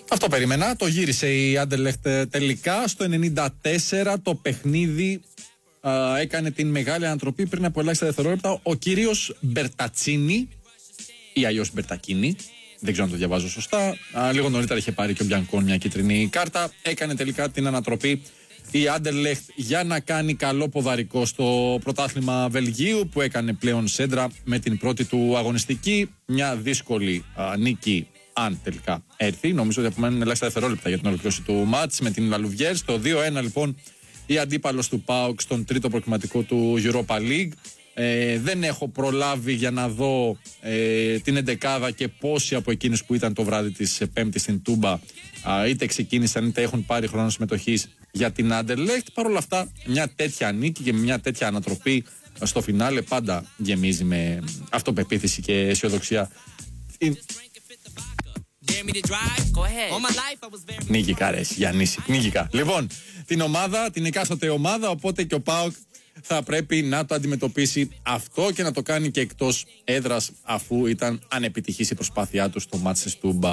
Αυτό περίμενα. Το γύρισε η Άντερλεχτ τελικά. Στο 94 το παιχνίδι έκανε την μεγάλη ανατροπή πριν από ελάχιστα δευτερόλεπτα. Ο κύριος Μπερτατσίνι, ή αλλιώς Μπερτακίνι, δεν ξέρω αν το διαβάζω σωστά. Λίγο νωρίτερα είχε πάρει και ο Μπιανκόν μια κίτρινη κάρτα. Έκανε τελικά την ανατροπή η Άντερλεχτ για να κάνει καλό ποδαρικό στο πρωτάθλημα Βελγίου, που έκανε πλέον σέντρα με την πρώτη του αγωνιστική. Μια δύσκολη νίκη, αν τελικά έρθει. Νομίζω ότι απομένουν ελάχιστα δευτερόλεπτα για την ολοκλήρωση του μάτς με την Λαλουβιέρ. Στο 2-1 λοιπόν η αντίπαλος του ΠΑΟΚ στον τρίτο προκριματικό του Europa League. Δεν έχω προλάβει για να δω την εντεκάδα και πόσοι από εκείνους που ήταν το βράδυ της Πέμπτης στην Τούμπα είτε ξεκίνησαν είτε έχουν πάρει χρόνο συμμετοχής για την Άντερλεχτ. Παρ' όλα αυτά, μια τέτοια νίκη και μια τέτοια ανατροπή στο φινάλε πάντα γεμίζει με αυτοπεποίθηση και αισιοδοξία. Νίκηκα ρε Γιάννηση, νίκηκα. Λοιπόν, την ομάδα, την εκάστοτε ομάδα, οπότε και ο ΠΑΟΚ θα πρέπει να το αντιμετωπίσει αυτό και να το κάνει και εκτός έδρας, αφού ήταν ανεπιτυχής η προσπάθειά του στο μάτς της Τούμπα.